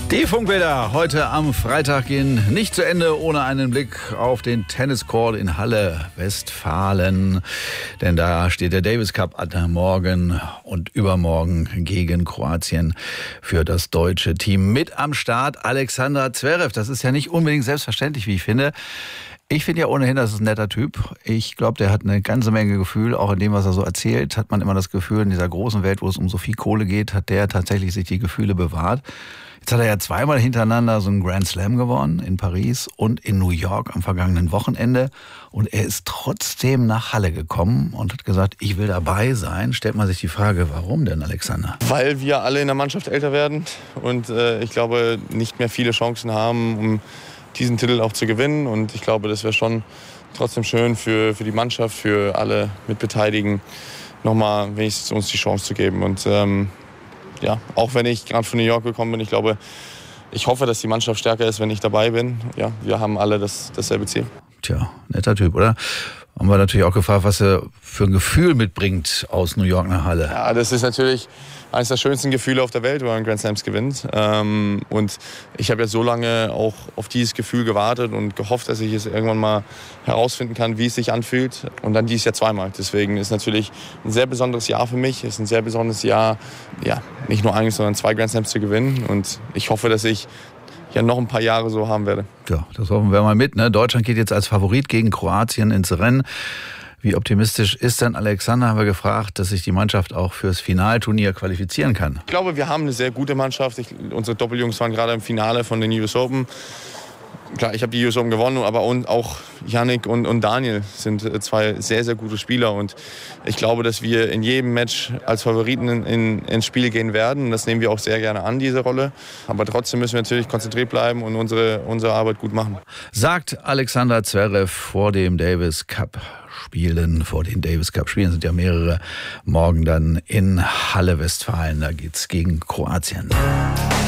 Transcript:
Die Funkbilder heute am Freitag gehen nicht zu Ende ohne einen Blick auf den Tenniscourt in Halle, Westfalen. Denn da steht der Davis Cup an morgen und übermorgen gegen Kroatien für das deutsche Team. Mit am Start Alexander Zverev. Das ist ja nicht unbedingt selbstverständlich, wie ich finde. Ich finde ja ohnehin, das ist ein netter Typ. Ich glaube, der hat eine ganze Menge Gefühl. Auch in dem, was er so erzählt, hat man immer das Gefühl, in dieser großen Welt, wo es um so viel Kohle geht, hat der tatsächlich sich die Gefühle bewahrt. Jetzt hat er ja zweimal hintereinander so einen Grand Slam gewonnen, in Paris und in New York am vergangenen Wochenende. Und er ist trotzdem nach Halle gekommen und hat gesagt, ich will dabei sein. Stellt man sich die Frage, warum denn, Alexander? Weil wir alle in der Mannschaft älter werden und ich glaube, nicht mehr viele Chancen haben, um diesen Titel auch zu gewinnen. Und ich glaube, das wäre schon trotzdem schön für die Mannschaft, für alle Mitbeteiligten, nochmal wenigstens uns die Chance zu geben. Und ja, auch wenn ich gerade von New York gekommen bin, ich hoffe, dass die Mannschaft stärker ist, wenn ich dabei bin. Ja, wir haben alle dasselbe Ziel. Tja, netter Typ, oder? Haben wir natürlich auch gefragt, was er für ein Gefühl mitbringt aus New York nach Halle. Ja, das ist natürlich eines der schönsten Gefühle auf der Welt, wenn man Grand Slams gewinnt. Und ich habe ja so lange auch auf dieses Gefühl gewartet und gehofft, dass ich es irgendwann mal herausfinden kann, wie es sich anfühlt. Und dann dieses Jahr zweimal. Deswegen ist natürlich ein sehr besonderes Jahr für mich. Es ist ein sehr besonderes Jahr, ja, nicht nur eines, sondern 2 Grand Slams zu gewinnen. Und ich hoffe, dass ich ja noch ein paar Jahre so haben werde. Ja, das hoffen wir mal mit. Ne? Deutschland geht jetzt als Favorit gegen Kroatien ins Rennen. Wie optimistisch ist denn Alexander, haben wir gefragt, dass sich die Mannschaft auch fürs Finalturnier qualifizieren kann? Ich glaube, wir haben eine sehr gute Mannschaft. Unsere Doppeljungs waren gerade im Finale von den US Open. Klar, ich habe die US Open gewonnen, aber auch Yannick und Daniel sind 2 sehr, sehr gute Spieler. Und ich glaube, dass wir in jedem Match als Favoriten ins Spiel gehen werden. Und das nehmen wir auch sehr gerne an, diese Rolle. Aber trotzdem müssen wir natürlich konzentriert bleiben und unsere Arbeit gut machen. Sagt Alexander Zverev vor dem Davis Cup Spielen. Vor den Davis Cup Spielen sind ja mehrere morgen dann in Halle, Westfalen. Da geht's gegen Kroatien.